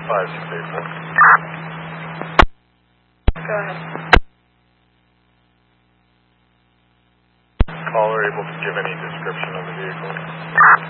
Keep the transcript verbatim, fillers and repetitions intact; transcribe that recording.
five six eight four. Go ahead. Caller able to give any description of the vehicle?